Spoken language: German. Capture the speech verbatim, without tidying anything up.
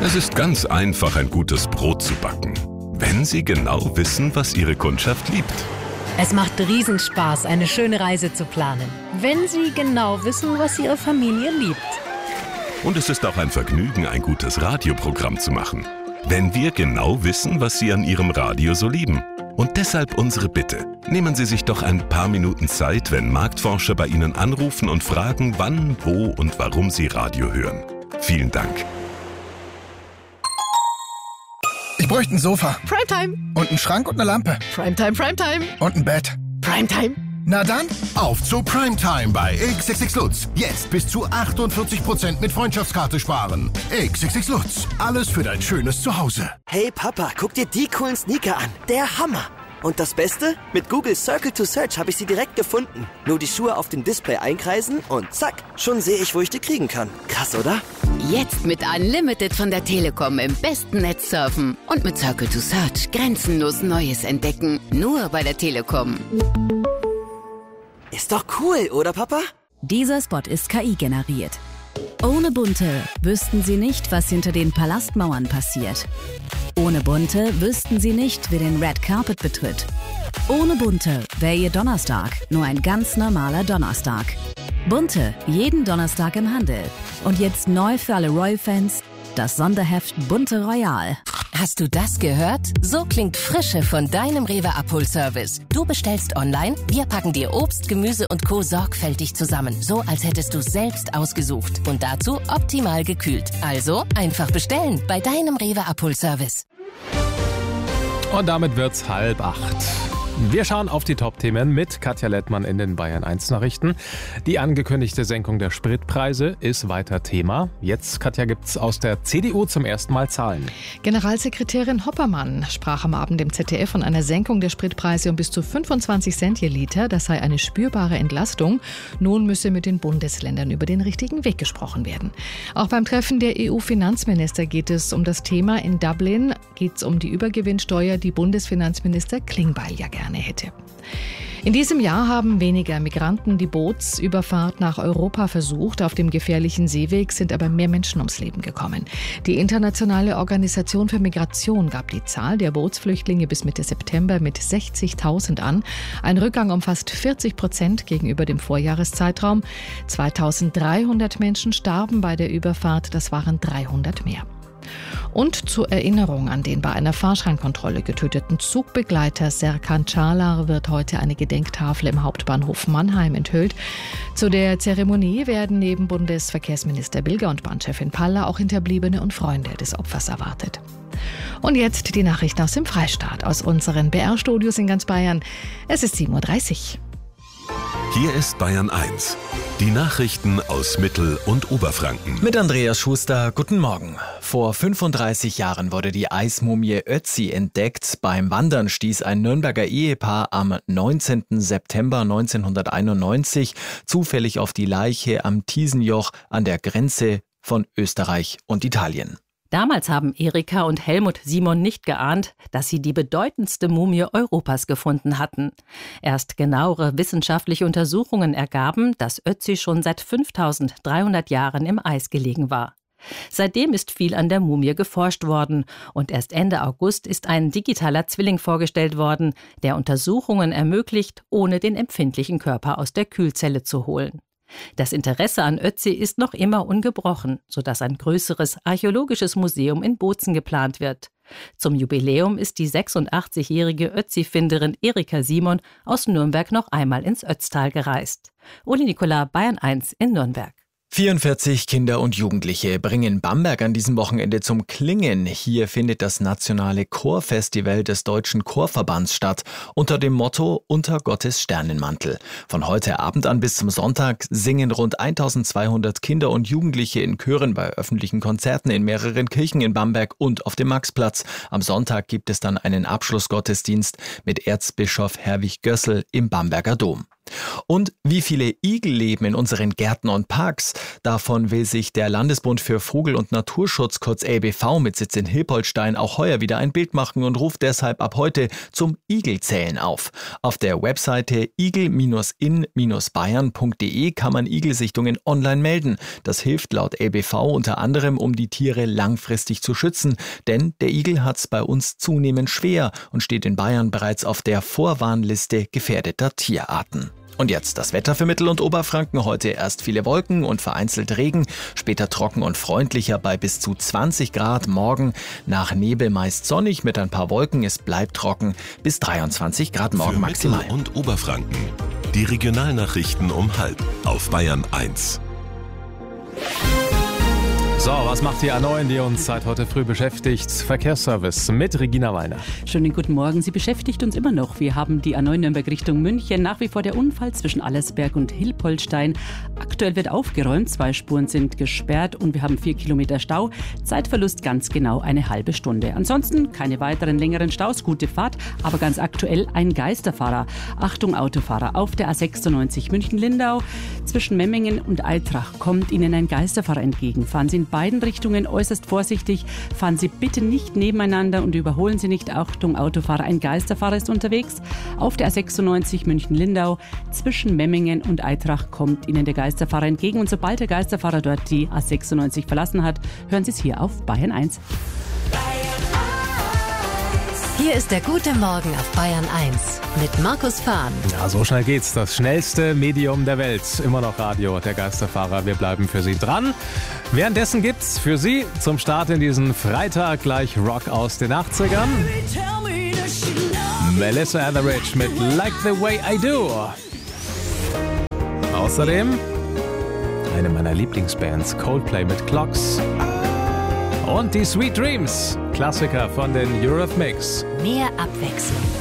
Es ist ganz einfach, ein gutes Brot zu backen, wenn Sie genau wissen, was Ihre Kundschaft liebt. Es macht Riesenspaß, eine schöne Reise zu planen, wenn Sie genau wissen, was Ihre Familie liebt. Und es ist auch ein Vergnügen, ein gutes Radioprogramm zu machen, wenn wir genau wissen, was Sie an Ihrem Radio so lieben. Und deshalb unsere Bitte. Nehmen Sie sich doch ein paar Minuten Zeit, wenn Marktforscher bei Ihnen anrufen und fragen, wann, wo und warum Sie Radio hören. Vielen Dank. Ich bräuchte ein Sofa. Primetime. Und einen Schrank und eine Lampe. Primetime, Primetime. Und ein Bett. Primetime. Na dann, auf zu Primetime bei X X X Lutz. Jetzt bis zu achtundvierzig Prozent mit Freundschaftskarte sparen. X X X Lutz. Alles für dein schönes Zuhause. Hey Papa, guck dir die coolen Sneaker an. Der Hammer. Und das Beste? Mit Google Circle to Search habe ich sie direkt gefunden. Nur die Schuhe auf dem Display einkreisen und zack, schon sehe ich, wo ich die kriegen kann. Krass, oder? Jetzt mit Unlimited von der Telekom im besten Netz surfen. Und mit Circle to Search grenzenlos Neues entdecken. Nur bei der Telekom. Ist doch cool, oder Papa? Dieser Spot ist K I generiert. Ohne Bunte wüssten Sie nicht, was hinter den Palastmauern passiert. Ohne Bunte wüssten Sie nicht, wer den Red Carpet betritt. Ohne Bunte wäre Ihr Donnerstag nur ein ganz normaler Donnerstag. Bunte, jeden Donnerstag im Handel. Und jetzt neu für alle Royal-Fans, das Sonderheft Bunte Royal. Hast du das gehört? So klingt Frische von deinem Rewe-Abholservice. Du bestellst online, wir packen dir Obst, Gemüse und Co. sorgfältig zusammen. So, als hättest du selbst ausgesucht. Und dazu optimal gekühlt. Also einfach bestellen bei deinem Rewe-Abholservice. Und damit wird's halb acht. Wir schauen auf die Top-Themen mit Katja Lettmann in den Bayern eins Nachrichten. Die angekündigte Senkung der Spritpreise ist weiter Thema. Jetzt, Katja, gibt's aus der C D U zum ersten Mal Zahlen. Generalsekretärin Hoppermann sprach am Abend im Z D F von einer Senkung der Spritpreise um bis zu fünfundzwanzig Cent je Liter. Das sei eine spürbare Entlastung. Nun müsse mit den Bundesländern über den richtigen Weg gesprochen werden. Auch beim Treffen der E U-Finanzminister geht es um das Thema. In Dublin geht es um die Übergewinnsteuer, die Bundesfinanzminister Klingbeil ja gerne hätte. In diesem Jahr haben weniger Migranten die Bootsüberfahrt nach Europa versucht. Auf dem gefährlichen Seeweg sind aber mehr Menschen ums Leben gekommen. Die Internationale Organisation für Migration gab die Zahl der Bootsflüchtlinge bis Mitte September mit sechzigtausend an. Ein Rückgang um fast vierzig Prozent gegenüber dem Vorjahreszeitraum. zweitausenddreihundert Menschen starben bei der Überfahrt, das waren dreihundert mehr. Und zur Erinnerung an den bei einer Fahrscheinkontrolle getöteten Zugbegleiter Serkan Çağlar wird heute eine Gedenktafel im Hauptbahnhof Mannheim enthüllt. Zu der Zeremonie werden neben Bundesverkehrsminister Bilger und Bahnchefin Paller auch Hinterbliebene und Freunde des Opfers erwartet. Und jetzt die Nachrichten aus dem Freistaat, aus unseren B R-Studios in ganz Bayern. Es ist sieben Uhr dreißig. Hier ist Bayern eins. Die Nachrichten aus Mittel- und Oberfranken. Mit Andreas Schuster, guten Morgen. Vor fünfunddreißig Jahren wurde die Eismumie Ötzi entdeckt. Beim Wandern stieß ein Nürnberger Ehepaar am neunzehnten September neunzehnhunderteinundneunzig zufällig auf die Leiche am Tiesenjoch an der Grenze von Österreich und Italien. Damals haben Erika und Helmut Simon nicht geahnt, dass sie die bedeutendste Mumie Europas gefunden hatten. Erst genauere wissenschaftliche Untersuchungen ergaben, dass Ötzi schon seit fünftausenddreihundert Jahren im Eis gelegen war. Seitdem ist viel an der Mumie geforscht worden und erst Ende August ist ein digitaler Zwilling vorgestellt worden, der Untersuchungen ermöglicht, ohne den empfindlichen Körper aus der Kühlzelle zu holen. Das Interesse an Ötzi ist noch immer ungebrochen, sodass ein größeres archäologisches Museum in Bozen geplant wird. Zum Jubiläum ist die sechsundachtzigjährige Ötzi-Finderin Erika Simon aus Nürnberg noch einmal ins Ötztal gereist. Uli Nicola, Bayern eins in Nürnberg. vierundvierzig Kinder und Jugendliche bringen Bamberg an diesem Wochenende zum Klingen. Hier findet das nationale Chorfestival des Deutschen Chorverbands statt, unter dem Motto Unter Gottes Sternenmantel. Von heute Abend an bis zum Sonntag singen rund eintausendzweihundert Kinder und Jugendliche in Chören bei öffentlichen Konzerten in mehreren Kirchen in Bamberg und auf dem Maxplatz. Am Sonntag gibt es dann einen Abschlussgottesdienst mit Erzbischof Herwig Gössel im Bamberger Dom. Und wie viele Igel leben in unseren Gärten und Parks? Davon will sich der Landesbund für Vogel- und Naturschutz, kurz L B V, mit Sitz in Hilpoltstein auch heuer wieder ein Bild machen und ruft deshalb ab heute zum Igelzählen auf. Auf der Webseite igel in bayern punkt de kann man Igelsichtungen online melden. Das hilft laut L B V unter anderem, um die Tiere langfristig zu schützen. Denn der Igel hat's bei uns zunehmend schwer und steht in Bayern bereits auf der Vorwarnliste gefährdeter Tierarten. Und jetzt das Wetter für Mittel- und Oberfranken. Heute erst viele Wolken und vereinzelt Regen, später trocken und freundlicher bei bis zu zwanzig Grad. Morgen nach Nebel meist sonnig mit ein paar Wolken. Es bleibt trocken bis dreiundzwanzig Grad morgen für maximal. Mittel- und Oberfranken. Die Regionalnachrichten um halb auf Bayern eins. So, was macht die A neun, die uns seit heute früh beschäftigt? Verkehrsservice mit Regina Weiner. Schönen guten Morgen. Sie beschäftigt uns immer noch. Wir haben die A neun Nürnberg Richtung München. Nach wie vor der Unfall zwischen Allersberg und Hilpoltstein. Aktuell wird aufgeräumt. Zwei Spuren sind gesperrt und wir haben vier Kilometer Stau. Zeitverlust ganz genau eine halbe Stunde. Ansonsten keine weiteren längeren Staus. Gute Fahrt. Aber ganz aktuell ein Geisterfahrer. Achtung Autofahrer. Auf der A sechsundneunzig München-Lindau zwischen Memmingen und Eitrach kommt Ihnen ein Geisterfahrer entgegen. Fahren Sie in beiden Richtungen äußerst vorsichtig. Fahren Sie bitte nicht nebeneinander und überholen Sie nicht. Achtung Autofahrer, ein Geisterfahrer ist unterwegs. Auf der A sechsundneunzig München-Lindau zwischen Memmingen und Eitrach kommt Ihnen der Geisterfahrer entgegen. Und sobald der Geisterfahrer dort die A sechsundneunzig verlassen hat, hören Sie es hier auf Bayern eins. Hier ist der gute Morgen auf Bayern eins mit Markus Fahn. Ja, so schnell geht's. Das schnellste Medium der Welt. Immer noch Radio, der Geisterfahrer. Wir bleiben für Sie dran. Währenddessen gibt's für Sie zum Start in diesen Freitag gleich Rock aus den achtzigern. Melissa Etheridge mit Like the Way I Do. Außerdem eine meiner Lieblingsbands, Coldplay mit Clocks. Und die Sweet Dreams, Klassiker von den Eurythmics. Mehr Abwechslung.